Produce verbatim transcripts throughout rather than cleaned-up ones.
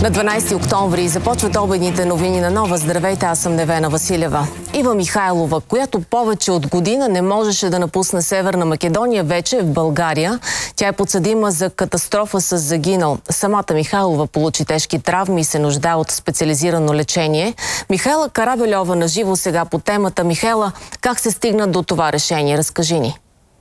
На дванайсети октомври започват обедните новини на Нова. Здравейте, аз съм Невена Василева. Ива Михайлова, която повече от година не можеше да напусне Северна Македония, вече е в България. Тя е подсъдима за катастрофа с загинал. Самата Михайлова получи тежки травми и се нуждае от специализирано лечение. Михайла Карабельова наживо сега по темата. Михайла, как се стигна до това решение? Разкажи ни.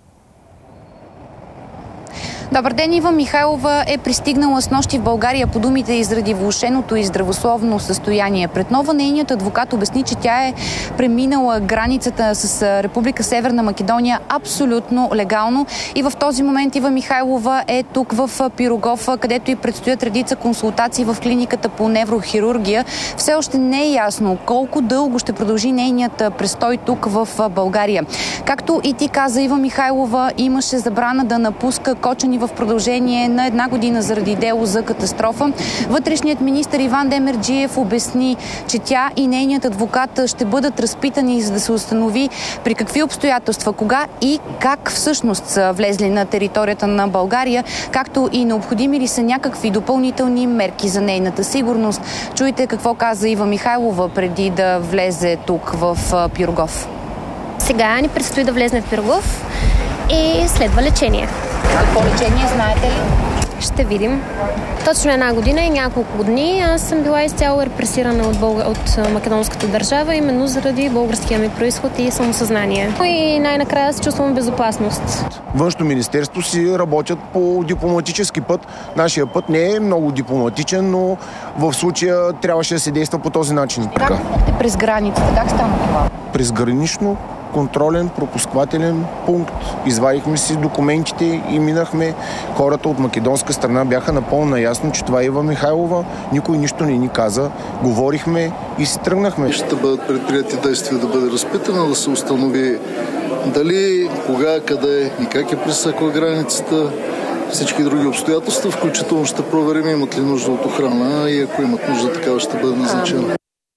Добър ден, Ива Михайлова е пристигнала снощи в България по думите и заради влошеното и здравословно състояние. Пред нова нейният адвокат обясни, че тя е преминала границата с Република Северна Македония абсолютно легално и в този момент Ива Михайлова е тук в Пирогов, където и предстоят редица консултации в клиниката по неврохирургия. Все още не е ясно колко дълго ще продължи нейният престой тук в България. Както и ти каза, Ива Михайлова имаше забрана да напуска Кочани в продължение на една година заради дело за катастрофа. Вътрешният министър Иван Демерджиев обясни, че тя и нейният адвокат ще бъдат разпитани, за да се установи при какви обстоятелства, кога и как всъщност са влезли на територията на България, както и необходими ли са някакви допълнителни мерки за нейната сигурност. Чуйте какво каза Ива Михайлова преди да влезе тук в Пирогов. Сега ни предстои да влезне в Пирогов и следва лечение. Какво лечение, знаете ли? Ще видим. Точно една година и няколко дни аз съм била изцяло репресирана от, Бълг... от македонската държава, именно заради българския ми произход и самосъзнание. И най-накрая се чувствам безопасност. Външно министерство си работят по дипломатически път. Нашия път не е много дипломатичен, но в случая трябваше да се действа по този начин. Как е през границата? Как стана това? През гранично контролен пропусквателен пункт. Извадихме си документите и минахме. Хората от македонска страна бяха напълно наясно, че това е Ива Михайлова. Никой нищо не ни каза. Говорихме и си тръгнахме. Ще бъдат предприяти действия да бъде разпитана, да се установи дали, кога, къде и как е пресекла границата, всички други обстоятелства, включително ще проверим имат ли нужда от охрана и ако имат нужда, такава ще бъде назначена.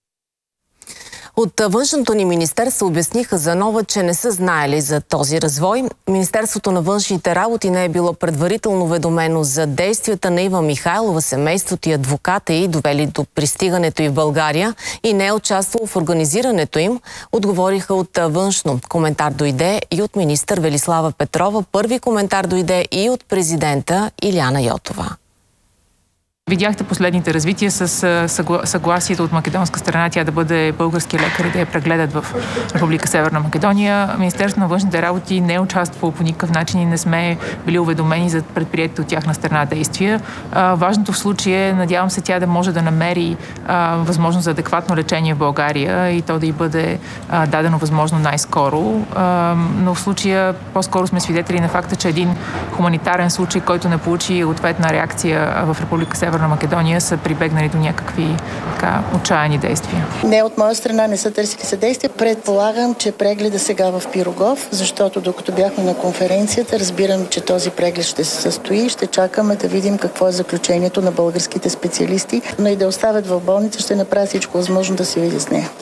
От външното ни министерство обясниха за Нова, че не са знаели за този развой. Министерството на външните работи не е било предварително уведомено за действията на Ива Михайлова, семейството и адвоката й, довели до пристигането й в България и не е участвало в организирането им, отговориха от външно. Коментар дойде и от министър Велислава Петрова. Първи коментар дойде и от президента Илияна Йотова. Видяхте последните развития с съгласието от македонска страна тя да бъде български лекар и да я прегледат в Република Северна Македония. Министерството на външните работи не е участвало по никакъв начин и не сме били уведомени за предприятите от тяхна страна действия. Важното в случая е, надявам се, тя да може да намери а, възможност за адекватно лечение в България и то да й бъде а, дадено възможно най-скоро. А, но в случая по-скоро сме свидетели на факта, че един хуманитарен случай, който не получи ответна реакция в Република Северна Северна Македония, са прибегнали до някакви така отчаяни действия. Не, от моя страна не са търсили съдействие. Предполагам, че прегледа сега в Пирогов, защото докато бяхме на конференцията, разбирам, че този преглед ще се състои. Ще чакаме да видим какво е заключението на българските специалисти, но и да оставят в болница, ще направя всичко възможно да се види с нея.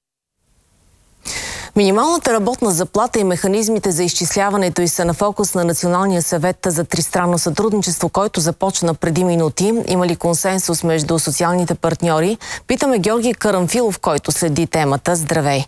Минималната работна заплата и механизмите за изчисляването й са на фокус на Националния съвет за тристранно сътрудничество, който започна преди минути. Има ли консенсус между социалните партньори? Питаме Георги Карамфилов, който следи темата. Здравей!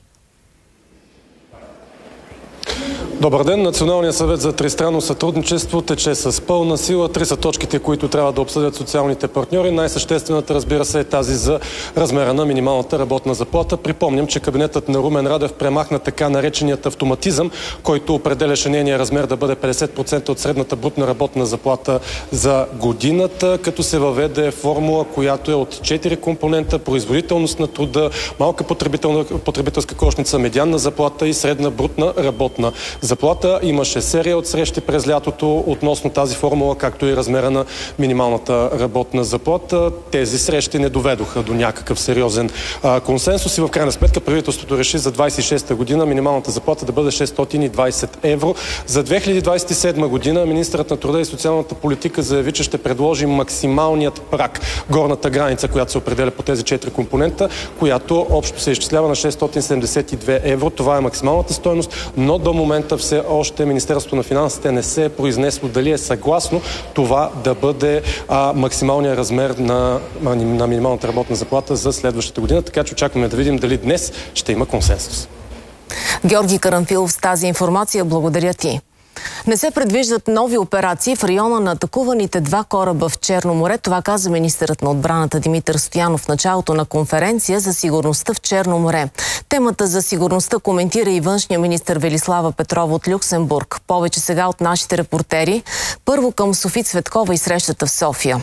Добър ден! Националният съвет за тристранно сътрудничество тече с пълна сила. Три са точките, които трябва да обсъдят социалните партньори. Най-съществената, разбира се, е тази за размера на минималната работна заплата. Припомням, че кабинетът на Румен Радев премахна така нареченият автоматизъм, който определяше нейния размер да бъде петдесет процента от средната брутна работна заплата за годината, като се въведе формула, която е от четири компонента: производителност на труда, малка потребителска кошница, медианна заплата и средна брутна работна заплата. Имаше серия от срещи през лятото относно тази формула, както и размера на минималната работна заплата. Тези срещи не доведоха до някакъв сериозен а, консенсус и в крайна сметка правителството реши за двадесет и шеста година минималната заплата да бъде шестстотин и двадесет евро. За две хиляди двадесет и седма година министърът на труда и социалната политика заяви, че ще предложи максималният праг, горната граница, която се определя по тези четири компонента, която общо се изчислява на шестстотин седемдесет и две евро. Това е максималната стойност, но до момента все още Министерството на финансите не се е произнесло дали е съгласно това да бъде а, максималният размер на, на минималната работна заплата за следващата година, така че очакваме да видим дали днес ще има консенсус. Георги Карамфилов с тази информация, благодаря ти. Не се предвиждат нови операции в района на атакуваните два кораба в Черно море. Това каза министърът на отбраната Димитър Стоянов в началото на конференция за сигурността в Черно море. Темата за сигурността коментира и външния министър Велислава Петрова от Люксембург. Повече сега от нашите репортери. Първо към Софи Цветкова и срещата в София.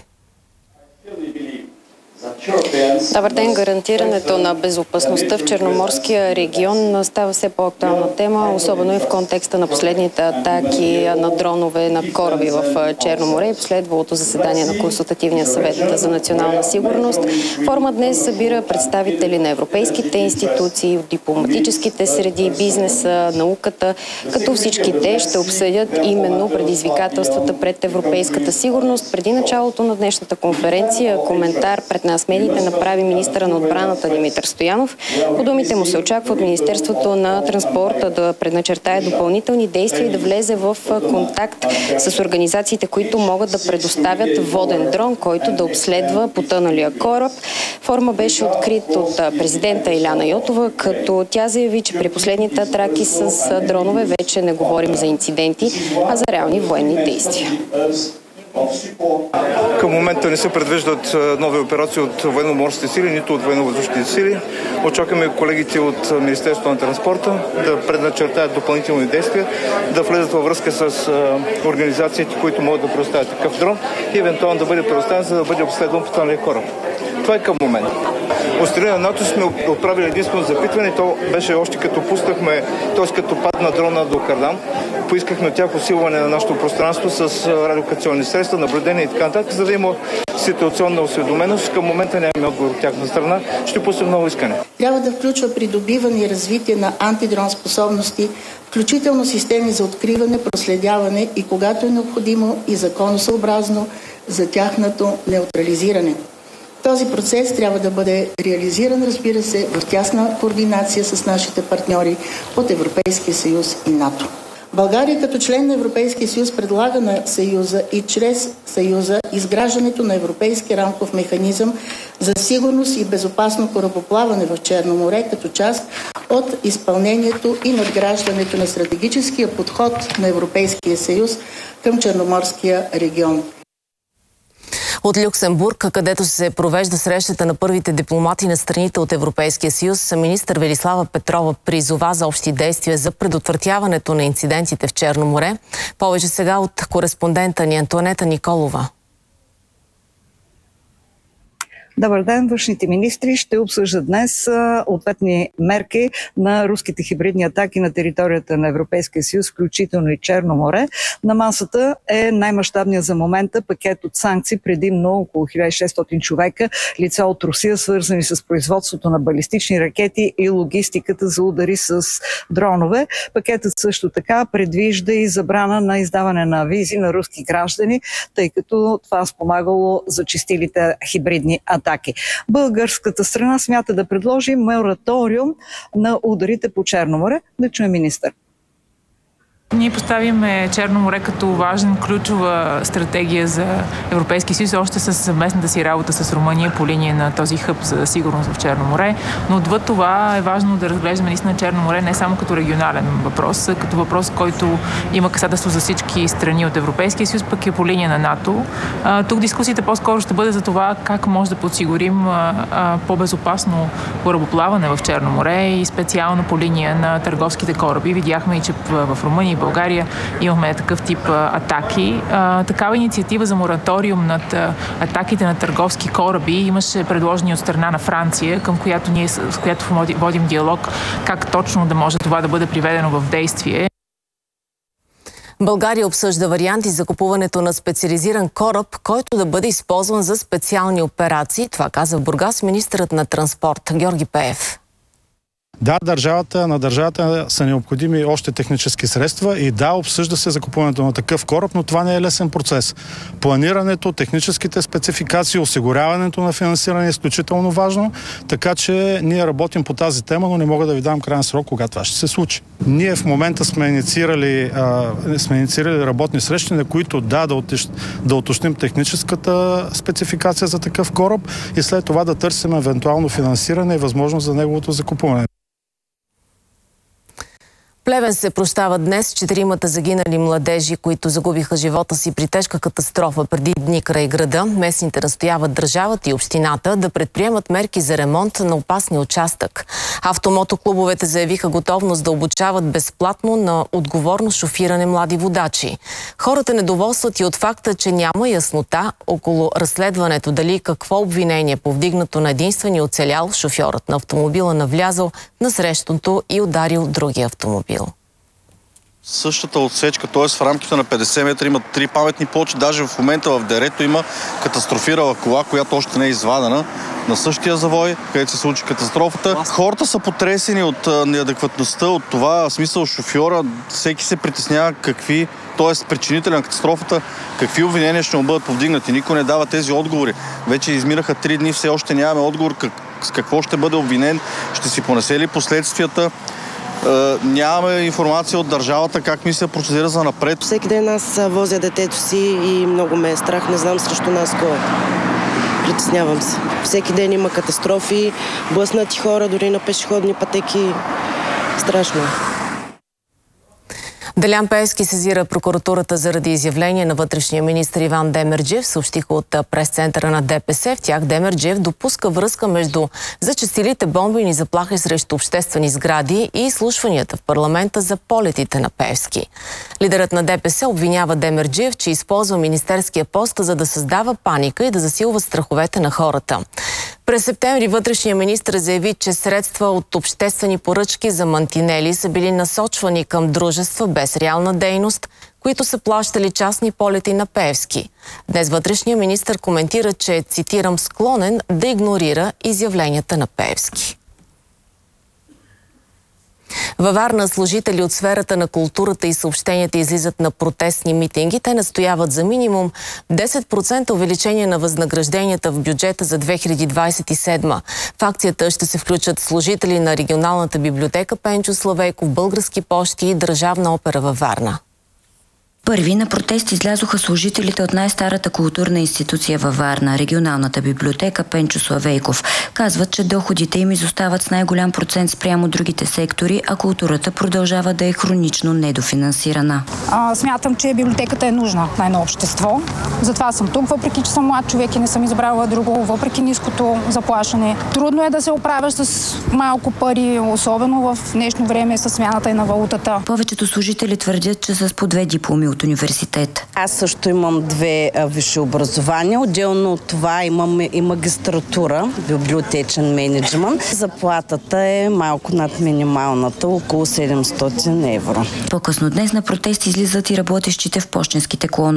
Добър ден. Гарантирането на безопасността в Черноморския регион става все по-актуална тема, особено и в контекста на последните атаки на дронове на кораби в Черно море и последвалото заседание на Консултативния съвет за национална сигурност. Форумът днес събира представители на европейските институции, дипломатическите среди, бизнеса, науката, като всички те ще обсъдят именно предизвикателствата пред европейската сигурност. Преди началото на днешната конференция коментар пред нас медиите направи министъра на отбраната Димитър Стоянов. По думите му се очаква от Министерството на транспорта да предначертае допълнителни действия и да влезе в контакт с организациите, които могат да предоставят воден дрон, който да обследва потъналия кораб. Форума беше открит от президента Иляна Йотова, като тя заяви, че при последните атаки с дронове вече не говорим за инциденти, а за реални военни действия. Към момента не се предвиждат нови операции от военно-морските сили, нито от военно-въздушните сили. Очакваме колегите от Министерството на транспорта да предначертаят допълнителни действия, да влезат във връзка с организациите, които могат да предоставят такъв дрон и евентуално да бъде предоставен, за да бъде обследван потъналия кораб. Това е към момента. От страна на НАТО сме отправили единствено запитване. То беше още като пуснахме, т.е. като падна дрона до Кардан. Поискахме от тях усилване на нашето пространство с радиолокационни средства, наблюдение и така нататък, за да има ситуационна осведоменост. Към момента нямаме отговор от тяхна страна. Ще пуснем ново искане. Трябва да включва придобиване и развитие на антидрон способности, включително системи за откриване, проследяване и, когато е необходимо, и законосъобразно за тяхното неутрализиране. Този процес трябва да бъде реализиран, разбира се, в тясна координация с нашите партньори от Европейския съюз и НАТО. България като член на Европейския съюз предлага на Съюза и чрез Съюза изграждането на Европейски рамков механизъм за сигурност и безопасно корабоплаване в Черно море като част от изпълнението и надграждането на стратегическия подход на Европейския съюз към Черноморския регион. От Люксембург, където се провежда срещата на първите дипломати на страните от Европейския съюз, министър Велислава Петрова призова за общи действия за предотвратяването на инцидентите в Черно море. Повече сега от кореспондента ни Антоанета Николова. Добър ден! Външните министри ще обсъждат днес ответни мерки на руските хибридни атаки на територията на Европейския съюз, включително и Черно море. На масата е най-мащабният за момента пакет от санкции, предимно около хиляда и шестстотин човека, лица от Русия, свързани с производството на балистични ракети и логистиката за удари с дронове. Пакетът също така предвижда и забрана на издаване на визи на руски граждани, тъй като това спомагало зачестилите хибридни атаки. Българската страна смята да предложи мораториум на ударите по Черно море. Да чуем министър. Ние поставяме Черно море като важен, ключова стратегия за Европейския съюз, още с съвместната си работа с Румъния по линия на този хъб за сигурност в Черно море. Но отвъд това е важно да разглеждаме наистина Черно море не само като регионален въпрос, като въпрос, който има касателство за всички страни от Европейския съюз, пък е по линия на НАТО. А, тук дискусията по-скоро ще бъде за това как може да подсигурим а, а, по-безопасно корабоплаване в Черно море и специално по линия на търговските кораби. Видяхме и че в, в Румъния в България имахме такъв тип а, атаки. А, такава инициатива за мораториум над а, атаките на търговски кораби имаше предложени от страна на Франция, към която ние с която водим диалог как точно да може това да бъде приведено в действие. България обсъжда варианти за купуването на специализиран кораб, който да бъде използван за специални операции. Това каза в Бургас министърът на транспорт Георги Пеев. Да, държавата, на държавата са необходими още технически средства и да, обсъжда се закупуването на такъв кораб, но това не е лесен процес. Планирането, техническите спецификации, осигуряването на финансиране е изключително важно, така че ние работим по тази тема, но не мога да ви дам крайен срок, кога това ще се случи. Ние в момента сме инициирали, а, сме инициирали работни срещи, на които да, да, утиш, да уточним техническата спецификация за такъв кораб и след това да търсим евентуално финансиране и възможност за неговото закупуване. Плевен се прощава днес с четиримата загинали младежи, които загубиха живота си при тежка катастрофа преди дни край града. Местните настояват държавата и общината да предприемат мерки за ремонт на опасния участък. Автомотоклубовете заявиха готовност да обучават безплатно на отговорно шофиране млади водачи. Хората недоволстват и от факта, че няма яснота около разследването дали какво обвинение повдигнато на единствения оцелял, шофьорът на автомобила навлязал на срещното и ударил другия автомобил. Същата отсечка, т.е. в рамките на петдесет метра има три паметни плочи. Даже в момента в дерето има катастрофирала кола, която още не е извадена на същия завой, където се случи катастрофата. Хората са потресени от неадекватността, от това, в смисъл шофьора, всеки се притеснява какви, т.е. причинителя на катастрофата, какви обвинения ще му бъдат повдигнати. Никой не дава тези отговори. Вече изминаха три дни, все още нямаме отговор как, с какво ще бъде обвинен, ще си понесе ли последствията. Uh, нямаме информация от държавата как ми се процедира за напред. Всеки ден аз возя детето си и много ме е страх. Не знам срещу нас кой. Притеснявам се. Всеки ден има катастрофи, блъснати хора, дори на пешеходни пътеки. Страшно. Делян Пеевски сезира прокуратурата заради изявление на вътрешния министър Иван Демерджиев, съобщиха от прес-центъра на ДПС. В тях Демерджиев допуска връзка между зачестилите бомбени заплахи срещу обществени сгради и изслушванията в парламента за полетите на Пеевски. Лидерът на ДПС обвинява Демерджиев, че използва министерския пост, за да създава паника и да засилва страховете на хората. През септември вътрешният министър заяви, че средства от обществени поръчки за мантинели са били насочвани към дружества без реална дейност, които са плащали частни полети на Пеевски. Днес вътрешният министър коментира, че е, цитирам, склонен да игнорира изявленията на Пеевски. Във Варна служители от сферата на културата и съобщенията излизат на протестни митинги. Те настояват за минимум десет процента увеличение на възнагражденията в бюджета за две хиляди двадесет и седма. В акцията ще се включат служители на регионалната библиотека Пенчо Славейков, Български пощи и Държавна опера във Варна. Първи на протест излязоха служителите от най-старата културна институция във Варна, регионалната библиотека Пенчо Славейков. Казват, че доходите им изостават с най-голям процент спрямо другите сектори, а културата продължава да е хронично недофинансирана. А, смятам, че библиотеката е нужна на едно общество. Затова съм тук, въпреки че съм млад човек и не съм избрала друго, въпреки ниското заплащане. Трудно е да се оправяш с малко пари, особено в днешно време с смяната и на валутата. Повечето служители твърдят, че с по две дипломи от университет. Аз също имам две а, висши образования. Отделно от това имам и магистратура, библиотечен мениджмънт. Заплатата е малко над минималната, около седемстотин евро. По-късно днес на протест излизат и работещите в пощенските колони.